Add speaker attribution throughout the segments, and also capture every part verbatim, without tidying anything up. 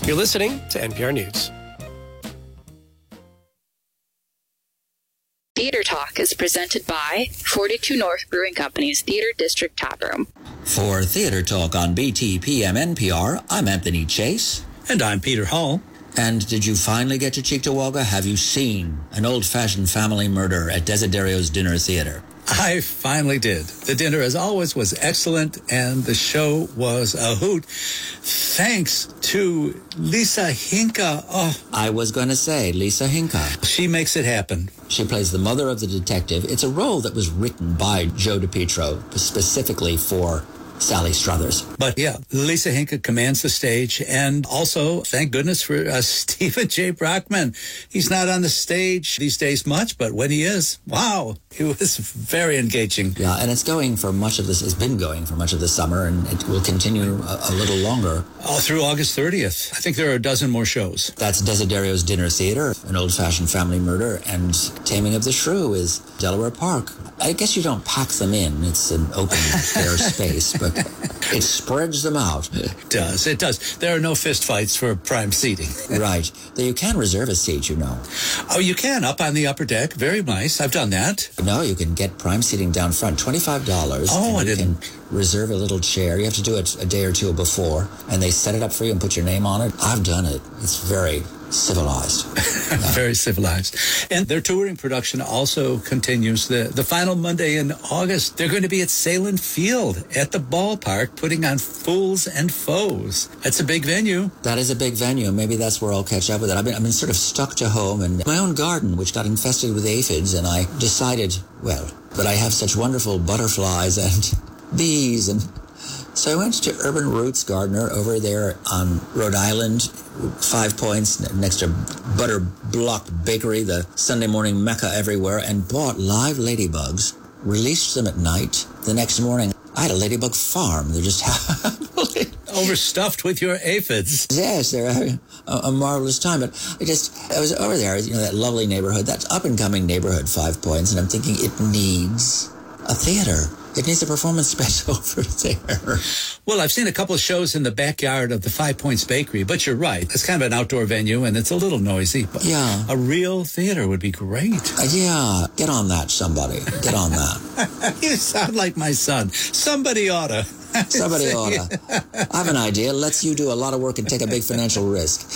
Speaker 1: You're listening to N P R News.
Speaker 2: Theater Talk is presented by forty-two North Brewing Company's Theater District Tap Room.
Speaker 3: For Theater Talk on B T P M N P R, I'm Anthony Chase.
Speaker 4: And I'm Peter Hall.
Speaker 3: And did you finally get to Cheektowaga? Have you seen An Old-Fashioned Family Murder at Desiderio's Dinner Theater?
Speaker 4: I finally did. The dinner, as always, was excellent, and the show was a hoot. Thanks to Lisa Hinka. Oh,
Speaker 3: I was going to say, Lisa Hinka.
Speaker 4: She makes it happen.
Speaker 3: She plays the mother of the detective. It's a role that was written by Joe DiPietro specifically for Sally Struthers.
Speaker 4: But yeah, Lisa Hinka commands the stage, and also, thank goodness for uh, Stephen J. Brockman. He's not on the stage these days much, but when he is, wow, it was very engaging.
Speaker 3: Yeah, and it's going for much of this, it's been going for much of the summer, and it will continue a, a little longer.
Speaker 4: Oh, through August thirtieth. I think there are a dozen more shows.
Speaker 3: That's Desiderio's Dinner Theater, An Old-Fashioned Family Murder, and Taming of the Shrew is Delaware Park. I guess you don't pack them in. It's an open air space, but it spreads them out.
Speaker 4: It does. It does. There are no fist fights for prime seating.
Speaker 3: Right. Though you can reserve a seat, you know.
Speaker 4: Oh, you can, up on the upper deck. Very nice. I've done that.
Speaker 3: No, you can get prime seating down front, twenty-five dollars.
Speaker 4: Oh, I
Speaker 3: you
Speaker 4: didn't.
Speaker 3: Can reserve a little chair. You have to do it a day or two before, and they set it up for you and put your name on it. I've done it. It's very civilized.
Speaker 4: Yeah. Very civilized. And their touring production also continues. The the final Monday in August, they're going to be at Salem Field at the ballpark putting on Fools and Foes. That's a big venue.
Speaker 3: That is a big venue. Maybe that's where I'll catch up with it. I've been, I've been sort of stuck to home and my own garden, which got infested with aphids, and I decided, well, that I have such wonderful butterflies and bees, and so I went to Urban Roots Gardener over there on Rhode Island, Five Points, next to Butter Block Bakery, the Sunday morning mecca everywhere, and bought live ladybugs, released them at night. The next morning, I had a ladybug farm. They're just happily
Speaker 4: overstuffed with your aphids.
Speaker 3: Yes, they're having a, a marvelous time. But I just, I was over there, you know, that lovely neighborhood, that up-and-coming neighborhood, Five Points, and I'm thinking it needs a theater. It needs a performance space over there.
Speaker 4: Well, I've seen a couple of shows in the backyard of the Five Points Bakery, but you're right. It's kind of an outdoor venue, and it's a little noisy. But
Speaker 3: yeah.
Speaker 4: A real theater would be great.
Speaker 3: Uh, yeah. Get on that, somebody. Get on that.
Speaker 4: You sound like my son. Somebody oughta.
Speaker 3: Somebody oughta. I have an idea. Lets you do a lot of work and take a big financial risk.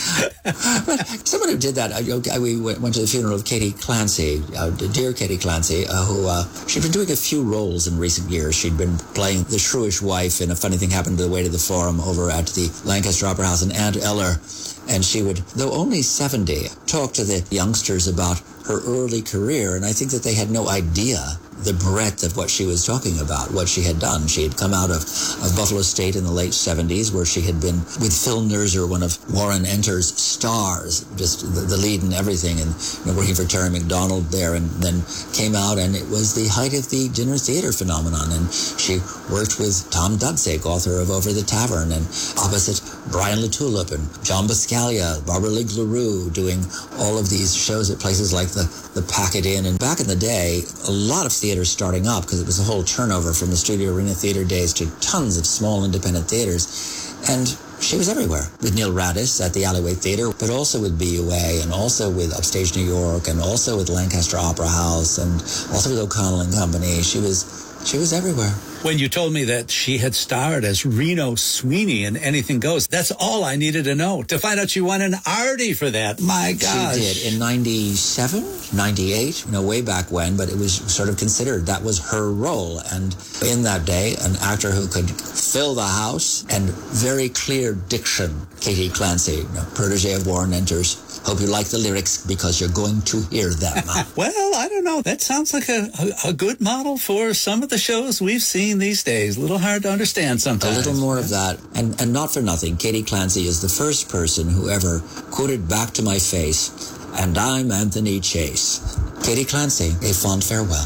Speaker 3: But someone who did that, I, we went to the funeral of Katie Clancy, uh, dear Katie Clancy, uh, who uh, she'd been doing a few roles in recent years. She'd been playing the shrewish wife in A Funny Thing Happened to the Way to the Forum over at the Lancaster Opera House, and Aunt Eller. And she would, though only seventy, talk to the youngsters about her early career, and I think that they had no idea the breadth of what she was talking about, what she had done. She had come out of, of Buffalo State in the late seventies, where she had been with Phil Nerzer, one of Warren Enter's stars, just the, the lead and everything, and you know, working for Terry McDonald there, and then came out, and it was the height of the dinner theater phenomenon, and she worked with Tom Dudsake, author of Over the Tavern, and opposite Brian LaTulip and John Buscaglia, Barbara Lig LaRue, doing all of these shows at places like the, the Packet Inn. And back in the day, a lot of theaters starting up, because it was a whole turnover from the Studio Arena Theater days to tons of small independent theaters. And she was everywhere, with Neil Radis at the Alleyway Theater, but also with B U A, and also with Upstage New York, and also with Lancaster Opera House, and also with O'Connell and Company. She was she was everywhere.
Speaker 4: When you told me that she had starred as Reno Sweeney in Anything Goes, that's all I needed to know. To find out she won an Artie for that. My gosh.
Speaker 3: She did in ninety-seven, ninety-eight, you know, way back when, but it was sort of considered that was her role. And in that day, an actor who could fill the house and very clear diction, Katie Clancy, you know, protege of Warren Enters. Hope you like the lyrics because you're going to hear them.
Speaker 4: Well, I don't know. That sounds like a, a, a good model for some of the shows we've seen these days. A little hard to understand sometimes.
Speaker 3: A little more of that. And, and not for nothing, Katie Clancy is the first person who ever quoted back to my face, "And I'm Anthony Chase." Katie Clancy, a fond farewell.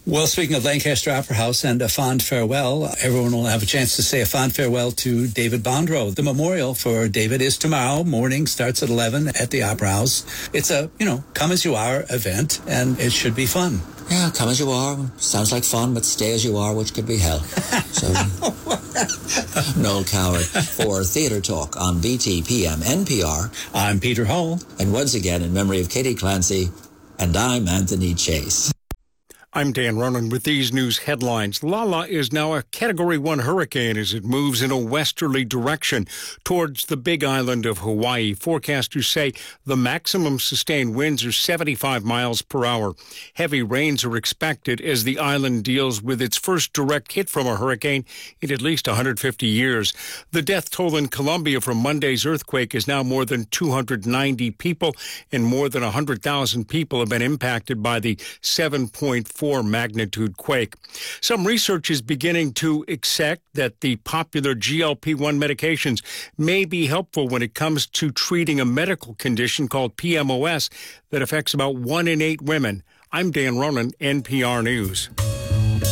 Speaker 4: Well, speaking of Lancaster Opera House and a fond farewell, everyone will have a chance to say a fond farewell to David Bondrow. The memorial for David is tomorrow morning, starts at eleven at the Opera House. It's a, you know, come as you are event, and it should be fun.
Speaker 3: Yeah, come as you are. Sounds like fun, but stay as you are, which could be hell. So, Noel Coward for Theatre Talk on B T P M N P R.
Speaker 4: I'm Peter Hull.
Speaker 3: And once again, in memory of Katie Clancy, and I'm Anthony Chase.
Speaker 1: I'm Dan Ronan with these news headlines. Lala is now a Category one hurricane as it moves in a westerly direction towards the Big Island of Hawaii. Forecasters say the maximum sustained winds are seventy-five miles per hour. Heavy rains are expected as the island deals with its first direct hit from a hurricane in at least one hundred fifty years. The death toll in Colombia from Monday's earthquake is now more than two hundred ninety people, and more than one hundred thousand people have been impacted by the seven point four magnitude quake. Some research is beginning to accept that the popular G L P one medications may be helpful when it comes to treating a medical condition called P M O S that affects about one in eight women. I'm Dan Ronan, N P R News.